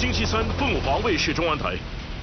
星期三，凤凰卫视中央台。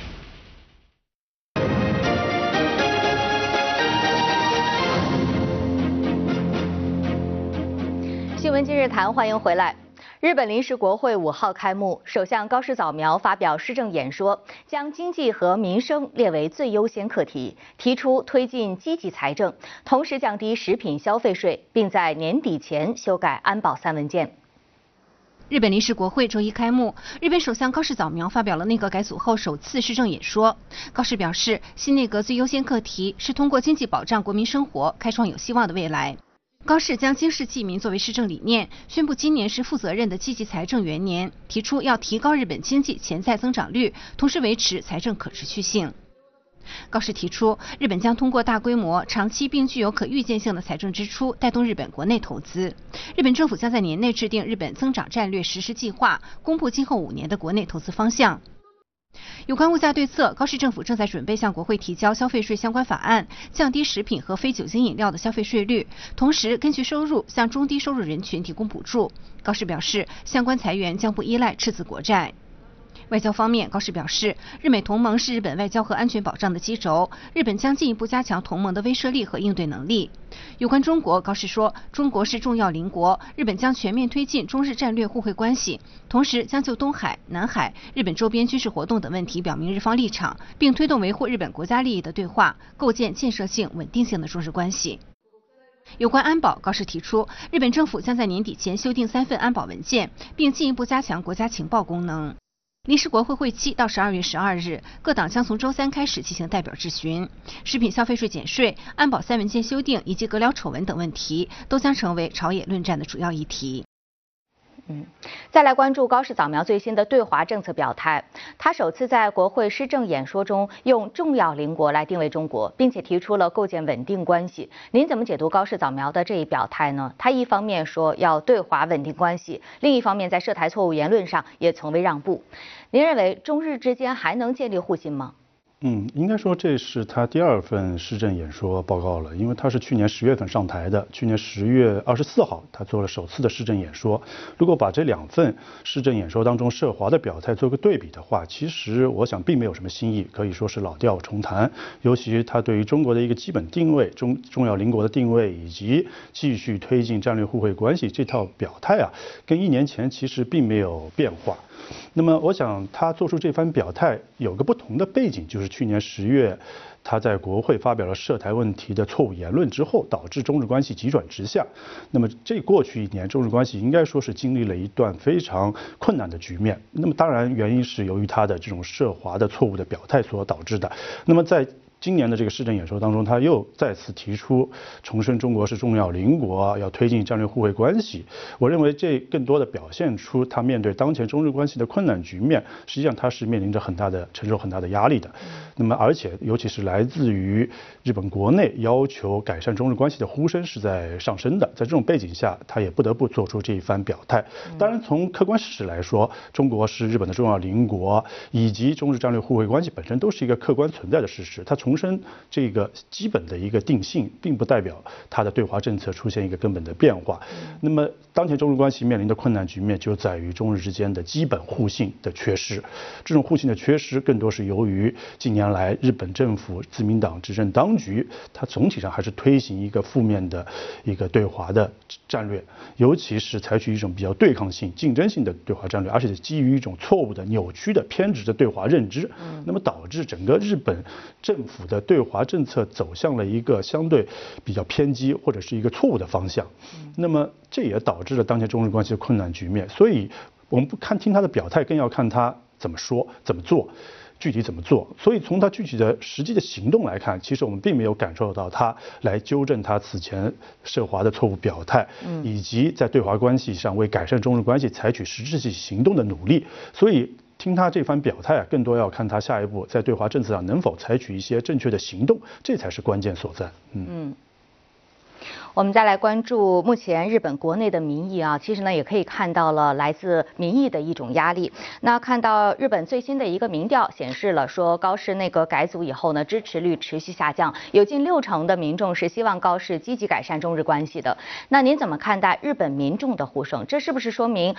新闻今日谈，欢迎回来。日本临时国会5号开幕，首相高市早苗发表施政演说，将经济和民生列为最优先课题，提出推进积极财政，同时降低食品消费税，并在年底前修改安保3文件。 日本临时国会周一开幕，日本首相高市早苗发表了内阁改组后首次施政演说。高市表示，新内阁最优先课题是通过经济保障国民生活，开创有希望的未来。高市将经世济民作为施政理念，宣布今年是负责任的积极财政元年，提出要提高日本经济潜在增长率，同时维持财政可持续性。高市提出，日本将通过大规模、长期并具有可预见性的财政支出，带动日本国内投资。日本政府将在年内制定日本增长战略实施计划，公布今后5年的国内投资方向。有关物价对策，高市政府正在准备向国会提交消费税相关法案，降低食品和非酒精饮料的消费税率，同时根据收入向中低收入人群提供补助。高市表示，相关裁员将不依赖赤字国债。外交方面，高市表示，日美同盟是日本外交和安全保障的基轴，日本将进一步加强同盟的威慑力和应对能力。有关中国，高市说，中国是重要邻国，日本将全面推进中日战略互惠关系，同时将就东海、南海、日本周边军事活动等问题表明日方立场，并推动维护日本国家利益的对话，构建建设性、稳定性的中日关系。有关安保，高市提出，日本政府将在年底前修订3份安保文件，并进一步加强国家情报功能。临时国会会期到12月12日，各党将从周3开始进行代表质询。食品消费税减税、安保3文件修订以及阁僚丑闻等问题，都将成为朝野论战的主要议题。 再来关注高市早苗最新的对华政策表态。他首次在国会施政演说中用重要邻国来定位中国，并且提出了构建稳定关系。您怎么解读高市早苗的这一表态呢？他一方面说要对华稳定关系，另一方面在涉台错误言论上也从未让步。您认为中日之间还能建立互信吗？ 应该说这是他第2份施政演说报告了，因为他是去年10月份上台的，去年10月24号他做了首次的施政演说。如果把这2份施政演说当中涉华的表态做个对比的话，其实我想并没有什么新意，可以说是老调重弹。尤其他对于中国的一个基本定位、重要邻国的定位，以及继续推进战略互惠关系这套表态啊，跟1年前其实并没有变化。那么我想他做出这番表态有个不同的背景，就是去年10月他在国会发表了涉台问题的错误言论之后，导致中日关系急转直下。那么这过去1年中日关系应该说是经历了一段非常困难的局面。那么当然原因是由于他的这种涉华的错误的表态所导致的。那么在今年的这个施政演说当中，他又再次提出重申中国是重要邻国，要推进战略互惠关系。我认为这更多的表现出他面对当前中日关系的困难局面，实际上他是面临着承受很大的压力的。那么而且尤其是来自于日本国内要求改善中日关系的呼声是在上升的，在这种背景下，他也不得不做出这一番表态。当然从客观事实来说，中国是日本的重要邻国，以及中日战略互惠关系本身都是一个客观存在的事实。他重申这个基本的一个定性，并不代表他的对华政策出现一个根本的变化。那么当前中日关系面临的困难局面就在于中日之间的基本互信的缺失。这种互信的缺失更多是由于近年来日本政府自民党执政当局，它总体上还是推行一个负面的一个对华的战略，尤其是采取一种比较对抗性、竞争性的对华战略，而且基于一种错误的、扭曲的、偏执的对华认知，那么导致整个日本政府的对华政策走向了一个相对比较偏激或者是一个错误的方向。那么这也导致了当前中日关系的困难局面。所以我们不听他的表态，更要看他怎么说、怎么做。具体怎么做？所以从他具体的实际的行动来看，其实我们并没有感受到他来纠正他此前涉华的错误表态，以及在对华关系上为改善中日关系采取实质性行动的努力。所以听他这番表态啊，更多要看他下一步在对华政策上能否采取一些正确的行动，这才是关键所在。 我们再来关注目前日本国内的民意啊，其实呢也可以看到了来自民意的一种压力。那看到日本最新的一个民调显示了，说高市内阁改组以后呢，支持率持续下降，有近60%的民众是希望高市积极改善中日关系的。那您怎么看待日本民众的呼声？这是不是说明